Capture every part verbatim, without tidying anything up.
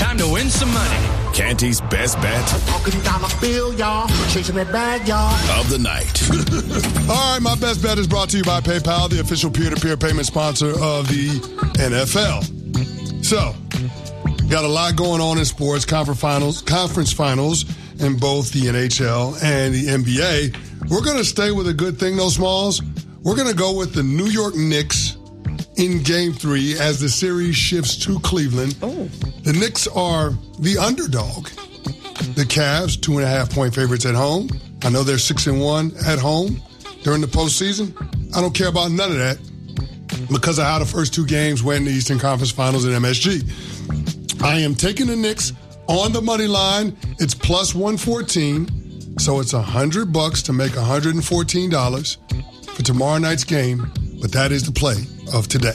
Time to win some money. Canty's best bet Talking dollar bill, y'all. Chasing that bag, y'all. of the night. All right, my best bet is brought to you by PayPal, the official peer-to-peer payment sponsor of the N F L. So, got a lot going on in sports, conference finals, conference finals in both the N H L and the N B A. We're going to stay with a good thing, though, Smalls. We're going to go with the New York Knicks in Game three as the series shifts to Cleveland. Oh. The Knicks are the underdog. The Cavs, two and a half point favorites at home. I know they're six and one at home during the postseason. I don't care about none of that because of how the first two games went in the Eastern Conference Finals at M S G. I am taking the Knicks on the money line. It's plus one fourteen, so it's a hundred bucks to make one hundred fourteen dollars for tomorrow night's game. But that is the play of today.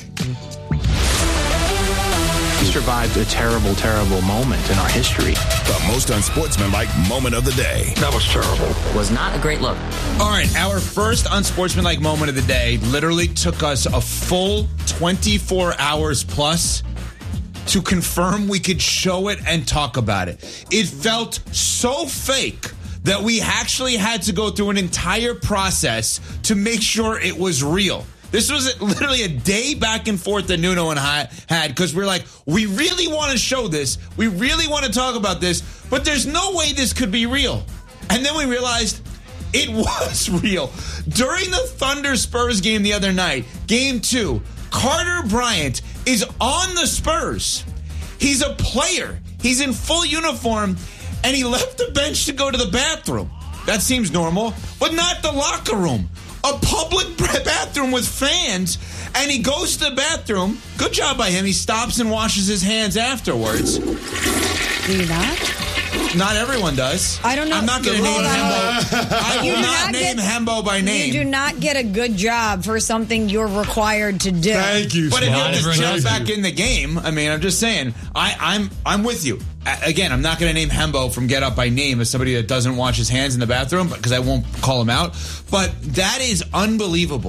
We survived a terrible, terrible moment in our history. The most unsportsmanlike moment of the day. That was terrible. Was not a great look. All right, our first unsportsmanlike moment of the day literally took us a full twenty-four hours plus to confirm we could show it and talk about it. It felt so fake that we actually had to go through an entire process to make sure it was real. This was literally a day back and forth that Nuno and I had because we're like, we really want to show this. We really want to talk about this, but there's no way this could be real. And then we realized it was real. During the Thunder Spurs game the other night, game two, Carter Bryant is on the Spurs. He's a player. He's in full uniform, and he left the bench to go to the bathroom. That seems normal, but not the locker room. A public bathroom with fans, and he goes to the bathroom. Good job by him. He stops and washes his hands afterwards. Do you not? Not everyone does. I don't know. I'm not going to name Hold on. Hembo. I You will do not not name get- Hembo by name. You do not get a good job for something you're required to do. Thank you, But if Smalls. you just Thank jump you. back in the game, I mean, I'm just saying, I, I'm I'm with you. A- Again, I'm not going to name Hembo from Get Up by name as somebody that doesn't wash his hands in the bathroom because I won't call him out. But that is unbelievable.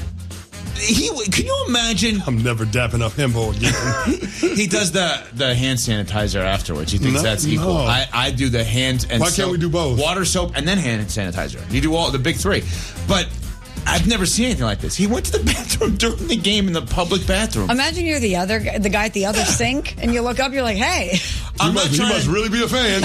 He can you imagine? I'm never dapping up Hembo again. He does the, the hand sanitizer afterwards. He thinks No, that's equal. no. I, I do the hand and Why can't soap, we do both? Water, soap, and then hand sanitizer. You do all the big three. But I've never seen anything like this. He went to the bathroom during the game in the public bathroom. Imagine you're the other guy- the guy at the other sink, and you look up, you're like, hey. You I'm not must, you trying must to- really be a fan.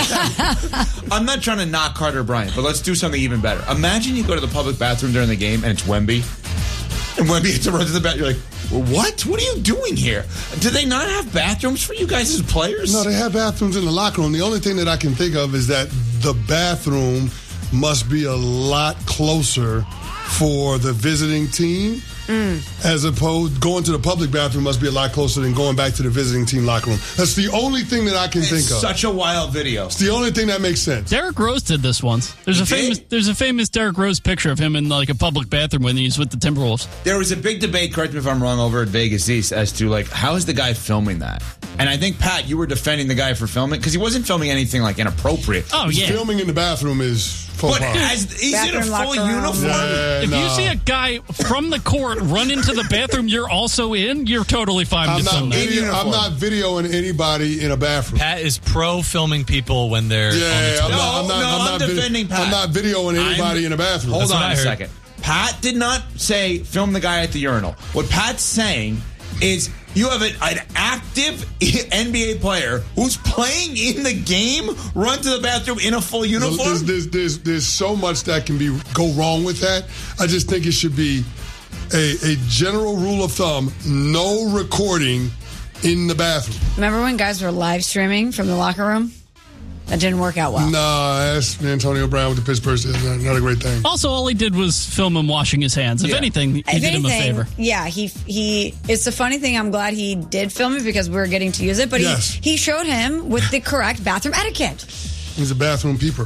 I'm not trying to knock Carter Bryant, but let's do something even better. Imagine you go to the public bathroom during the game and it's Wemby. And Wemby has to run to the bathroom. You're like, well, what? What are you doing here? Do they not have bathrooms for you guys as players? No, they have bathrooms in the locker room. The only thing that I can think of is that the bathroom must be a lot closer for the visiting team. Mm. As opposed, going to the public bathroom must be a lot closer than going back to the visiting team locker room. That's the only thing that I can It's think of. such a wild video. It's the only thing that makes sense. Derrick Rose did this once. There's He a famous did? there's a famous Derrick Rose picture of him in like a public bathroom when he's with the Timberwolves. There was a big debate, correct me if I'm wrong, over at Vegas East as to, like, how is the guy filming that? And I think, Pat, you were defending the guy for filming because he wasn't filming anything, like, inappropriate. Oh yeah. Filming in the bathroom is faux But pas. as, he's in a Bathroom, full locker room. uniform. Yeah, If nah. you see a guy from the court run into the bathroom you're also in, you're totally fine I'm to not, film that. video, uniform. I'm not videoing anybody in a bathroom. Pat is pro filming people when they're Yeah, on the I'm toilet. not, I'm not, No, I'm I'm not vid- defending Pat. I'm not videoing anybody I'm- in a bathroom. Hold That's what on I a heard. second. Pat did not say film the guy at the urinal. What Pat's saying is you have an, an active N B A player who's playing in the game run to the bathroom in a full uniform. There's, there's, there's, there's so much that can be go wrong with that. I just think it should be a, a general rule of thumb: no recording in the bathroom. Remember when guys were live streaming from the locker room? That didn't work out well. Nah, that's Antonio Brown with the Pittsburgh. Steelers. Not, not a great thing. Also, all he did was film him washing his hands. If Yeah. anything, he If did him a anything, favor. yeah, he he. It's a funny thing. I'm glad he did film it because we were getting to use it. But Yes. he he showed him with the correct bathroom etiquette. He's a bathroom peeper.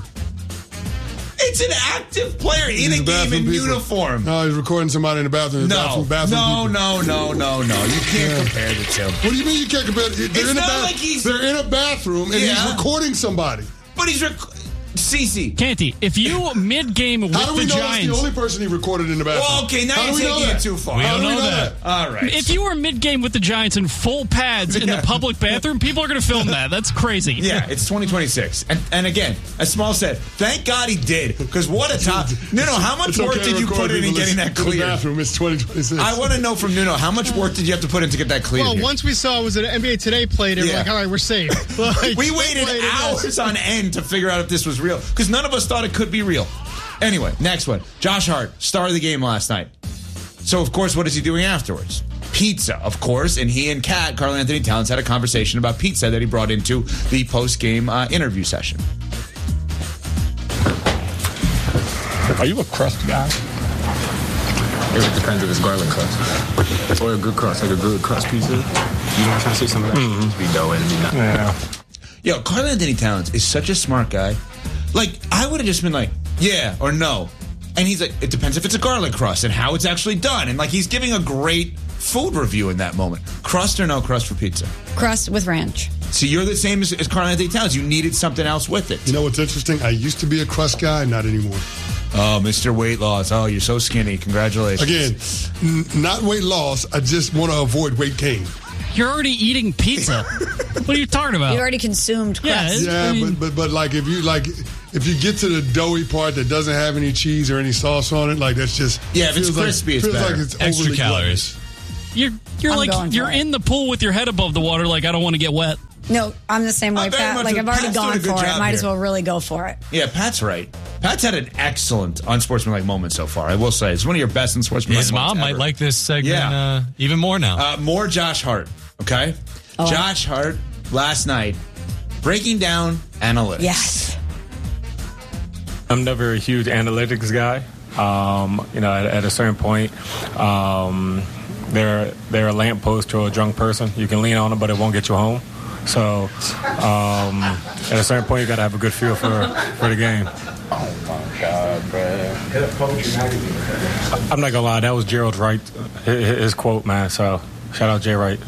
It's an active player in He's a game bathroom in peeper. uniform. No, he's recording somebody in the bathroom. No, bathroom, bathroom no, peeper. no, no, no, no. You can't Yeah. compare the two. What do you mean you can't compare? They're It's in a not bath- like he's- They're in a bathroom and Yeah. he's recording somebody. But he's rec- Cece. Canty, if you mid-game with How do we the know Giants... that's the only person he recorded in the bathroom? Well, okay, now How you're do we know taking that? it too far. We How don't do we know know that. All right. If you were mid-game with the Giants in full pads in Yeah. the public bathroom, people are going to film that. That's crazy. Yeah, it's twenty twenty-six. And and again, as Small said, thank God he did. Because what a top. Nuno, how much It's work okay did to you record put in in people getting listen that to the cleared? bathroom. It's twenty twenty-six. I want to know from Nuno, how much work did you have to put in to get that cleared? Well, here? once we saw it was an N B A Today played, and Yeah. we're like, all right, we're safe. Like, We waited played it, yes. hours on end to figure out if this was real because none of us thought it could be real. Anyway, next one. Josh Hart, star of the game last night. So, of course, what is he doing afterwards? Pizza, of course. And he and Kat, Carl Anthony Towns, had a conversation about pizza that he brought into the post-game uh, interview session. Are you a crust guy? It depends if it's garlic crust or a good crust, like a good crust pizza. You know what I'm trying to say? Some of that mm-hmm. needs to be dough and be not. Yeah. Yo, Carl Anthony Towns is such a smart guy. Like, I would have just been like, yeah or no. And he's like, it depends if it's a garlic crust and how it's actually done. And like, he's giving a great food review in that moment. Crust or no crust for pizza? Crust with ranch. So you're the same as, as Carl Anthony Towns. You needed something else with it. You know what's interesting? I used to be a crust guy, not anymore. Oh, Mister Weight Loss. Oh, you're so skinny. Congratulations. Again, n- not weight loss. I just want to avoid weight gain. You're already eating pizza. What are you talking about? You already consumed crust. Yeah, I mean- but, but but like if you like if you get to the doughy part that doesn't have any cheese or any sauce on it, like that's just Yeah, if it's feels like- crispy, it's feels better. like it's Extra overly calories. gluttonous. You're you're I'm like going for you're it. in the pool with your head above the water. Like I don't want to get wet. No, I'm the same way, I'm very Pat. much Like a- I've already Pat's doing gone a good for it. job Might as here. well really go for it. Yeah, Pat's right. Pat's had an excellent unsportsmanlike moment so far. I will say it's one of your best unsportsmanlike His moments mom might ever. like this segment Yeah. uh, even more now. Uh, more Josh Hart, okay? Oh. Josh Hart last night breaking down analytics. Yes. I'm never a huge analytics guy. Um, you know, at, at a certain point, um, they're they're a lamppost to a drunk person. You can lean on them, but it won't get you home. So, um, at a certain point, you got to have a good feel for for the game. Oh my God, bro! I'm not gonna lie, that was Gerald Wright, his, his quote, man. So, shout out Jay Wright.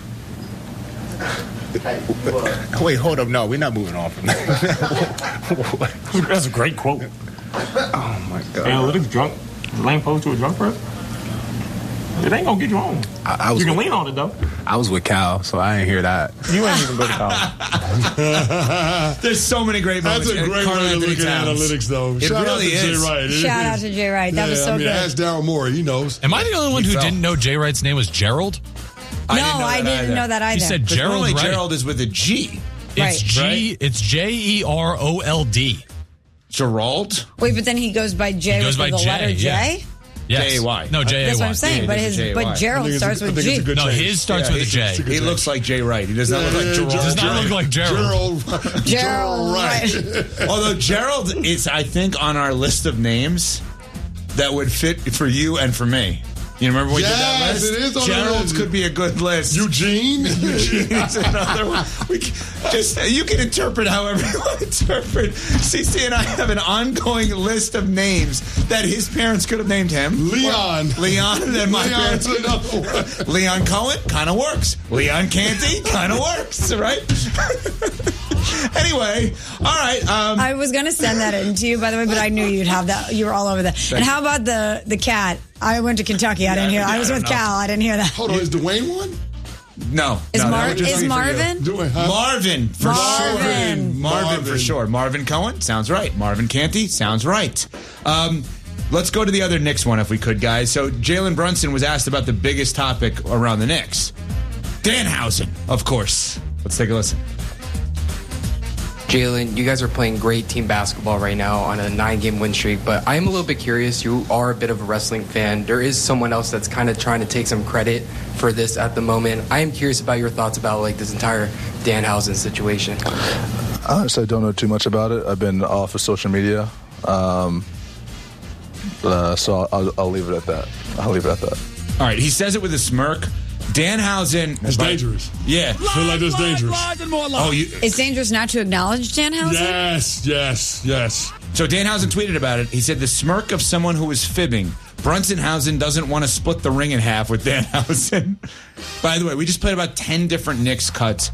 Wait, hold up. No, we're not moving on from that. That's a great quote. Oh, my God. Analytics drunk, lamppost to a drunk person. It ain't gonna get you home. I, I was you can with, lean on it though. I was with Cal, so I ain't hear that. You ain't even go to college. There's so many great moments. That's a great Carl way to Anthony look at Towns. analytics, though. It Shout really out to is. Jay Wright. It Shout is. out to Jay Wright. That Yeah, was so I mean, good. ask Daryl Morey. He knows. Am I the only one He who fell. didn't know Jay Wright's name was Gerald? No, I didn't know I that didn't either. know that either. He said Because Gerald normally Wright. Gerald is with a G. It's Right. G. It's J E R O L D. Gerald? Wait, but then he goes by J He goes with by the J, letter yeah. J? Yes. J A Y. No, J A Y. That's what I'm saying. Yeah, but he his does a J A Y. but I Gerald think it's a- starts I with think it's a G. good No, change. his starts Yeah, with a J. it's a good He looks like Jay Wright. He does not look like Yeah, Gerald. Does not look like Gerald. Gerald. Gerald Wright. Although Gerald is, I think, on our list of names that would fit for you and for me. You remember we did that Yes, list? it is on the Gerald's list. could be a good list. Eugene. Eugene is another one. We can, just you can interpret however you want to interpret. C C and I have an ongoing list of names that his parents could have named him. Leon. Leon, and my Leon's parents. another one. Leon Cohen kind of works. Leon Canty kind of works, right? Anyway, all right. Um, I was gonna send that in to you, by the way, but I knew you'd have that. You were all over that. And how about the the cat? I went to Kentucky. I didn't hear. yeah, I was I with don't know. Cal. I didn't hear that. Hold on, is Dwayne one? no, Is no, that Mar- would just is be for you. Marvin? Dwayne, huh? Marvin for Marvin. sure. Marvin, Marvin. for sure. Marvin Cohen sounds right. Marvin Canty sounds right. Um, let's go to the other Knicks one if we could, guys. So Jalen Brunson was asked about the biggest topic around the Knicks. Danhausen, of course. Let's take a listen. Jalen, you guys are playing great team basketball right now on a nine-game win streak, but I am a little bit curious. You are a bit of a wrestling fan. There is someone else that's kind of trying to take some credit for this at the moment. I am curious about your thoughts about like this entire Danhausen situation. I honestly don't know too much about it. I've been off of social media, um, uh, so I'll, I'll leave it at that. I'll leave it at that. All right, he says it with a smirk. Danhausen. That's dangerous. Yeah. I feel like that's dangerous. Oh, you. It's dangerous not to acknowledge Danhausen. Yes, yes, yes. So Danhausen tweeted about it. He said, the smirk of someone who is fibbing. Brunsonhausen doesn't want to split the ring in half with Danhausen. By the way, we just played about ten different Knicks cuts,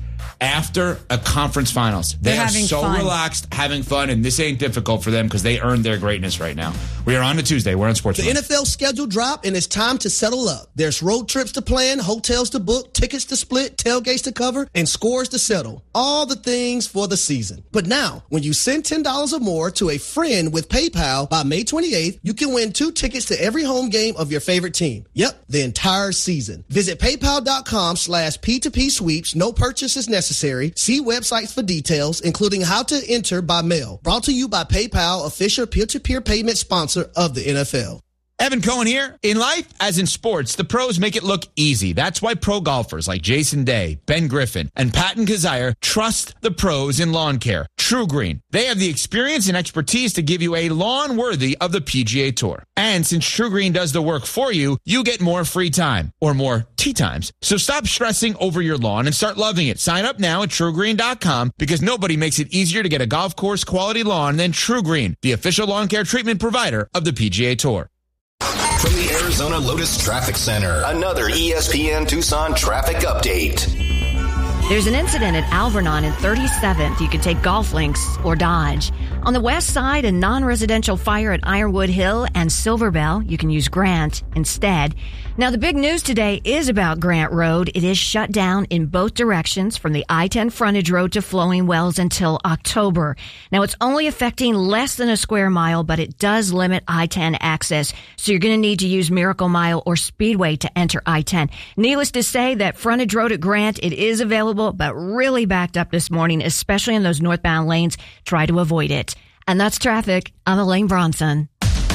after a conference finals. They They're are having so fun. relaxed, having fun, and this ain't difficult for them because they earned their greatness right now. We are on a Tuesday. We're on Sports. The N F L schedule dropped, and it's time to settle up. There's road trips to plan, hotels to book, tickets to split, tailgates to cover, and scores to settle. All the things for the season. But now, when you send ten dollars or more to a friend with PayPal by May twenty-eighth, you can win two tickets to every home game of your favorite team. Yep, the entire season. Visit paypal.com slash P2P sweeps. No purchase is necessary. See websites for details, including how to enter by mail. Brought to you by PayPal, official peer-to-peer payment sponsor of the N F L. Evan Cohen here. In life, as in sports, the pros make it look easy. That's why pro golfers like Jason Day, Ben Griffin, and Patton Kazire trust the pros in lawn care. True Green. They have the experience and expertise to give you a lawn worthy of the P G A Tour. And since True Green does the work for you, you get more free time or more tee times. So stop stressing over your lawn and start loving it. Sign up now at true green dot com because nobody makes it easier to get a golf course quality lawn than True Green, the official lawn care treatment provider of the P G A Tour. From the Arizona Lotus Traffic Center, another E S P N Tucson traffic update. There's an incident at Alvernon and thirty-seventh. You can take golf links or Dodge. On the west side, a non-residential fire at Ironwood Hill and Silver Bell. You can use Grant instead. Now, the big news today is about Grant Road. It is shut down in both directions from the I ten frontage road to Flowing Wells until October. Now, it's only affecting less than a square mile, but it does limit I ten access. So you're going to need to use Miracle Mile or Speedway to enter I ten. Needless to say that frontage road at Grant, it is available, but really backed up this morning, especially in those northbound lanes. Try to avoid it. And that's traffic. I'm Elaine Bronson.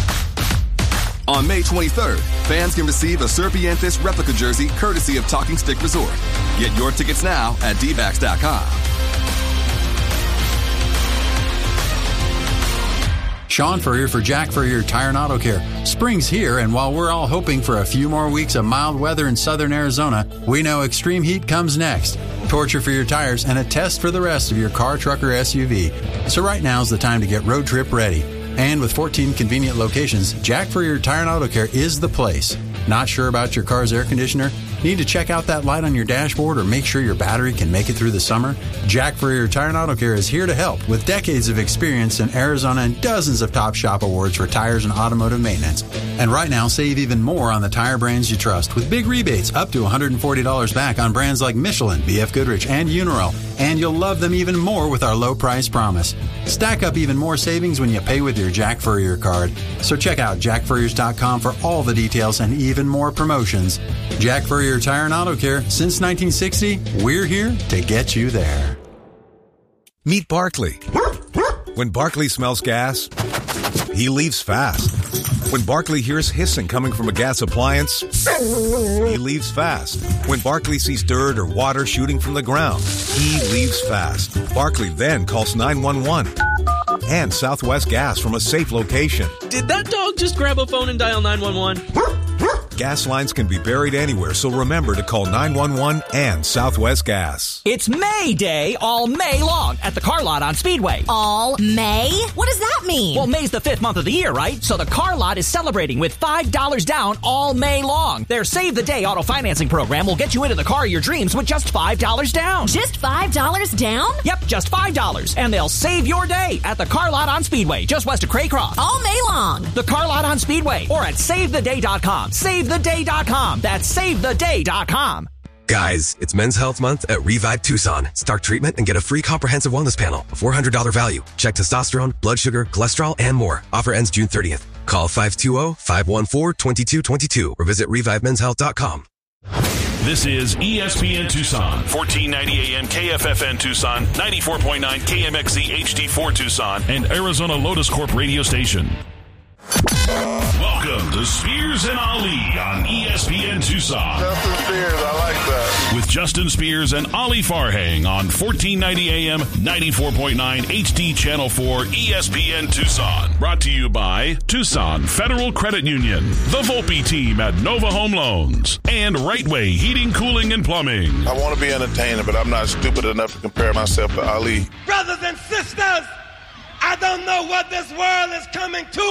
On May twenty-third, fans can receive a Serpientes replica jersey courtesy of Talking Stick Resort. Get your tickets now at D backs dot com. Sean Furrier for Jack Furrier Tire and Auto Care. Spring's here, and while we're all hoping for a few more weeks of mild weather in southern Arizona, we know extreme heat comes next. Torture for your tires and a test for the rest of your car, truck, or S U V. So right now's the time to get road trip ready. And with fourteen convenient locations, Jack Furrier Tire and Auto Care is the place. Not sure about your car's air conditioner? Need to check out that light on your dashboard or make sure your battery can make it through the summer? Jack Furrier Tire and Auto Care is here to help with decades of experience in Arizona and dozens of top shop awards for tires and automotive maintenance. And right now, save even more on the tire brands you trust with big rebates up to one hundred forty dollars back on brands like Michelin, B F Goodrich, and Uniroyal. And you'll love them even more with our low price promise. Stack up even more savings when you pay with your Jack Furrier card. So check out jack furriers dot com for all the details and even more promotions. Jack Furrier Tire and Auto Care, since nineteen sixty, we're here to get you there. Meet Barkley. When Barkley smells gas, he leaves fast. When Barkley hears hissing coming from a gas appliance, he leaves fast. When Barkley sees dirt or water shooting from the ground, he leaves fast. Barkley then calls nine one one and Southwest Gas from a safe location. Did that dog just grab a phone and dial nine one one? Gas lines can be buried anywhere, so remember to call nine one one and Southwest Gas. It's May Day all May long at the car lot on Speedway. All May? What does that mean? Well, May's the fifth month of the year, right? So the car lot is celebrating with five dollars down all May long. Their Save the Day auto financing program will get you into the car of your dreams with just five dollars down. Just five dollars down? Yep, just five dollars. And they'll save your day at the car lot on Speedway, just west of Craycroft. All May long. The car lot on Speedway or at save the day dot com. save the day dot com. That's save the day dot com. Guys, it's Men's Health Month at Revive Tucson. Start treatment and get a free comprehensive wellness panel, a four hundred dollars value. Check testosterone, blood sugar, cholesterol, and more. Offer ends June thirtieth. Call five two zero, five one four, two two two two or visit revive men's health dot com. This is E S P N Tucson, fourteen ninety A M K F F N Tucson, ninety-four point nine K M X Z H D four Tucson, and Arizona Lotus Corp radio station. Welcome to Spears and Ali on E S P N Tucson. Justin Spears, I like that. With Justin Spears and Ali Farhang on fourteen ninety A M, ninety-four point nine H D Channel four, E S P N Tucson. Brought to you by Tucson Federal Credit Union, the Volpe team at Nova Home Loans, and Rightway Heating, Cooling, and Plumbing. I want to be entertaining, but I'm not stupid enough to compare myself to Ali. Brothers and sisters, I don't know what this world is coming to.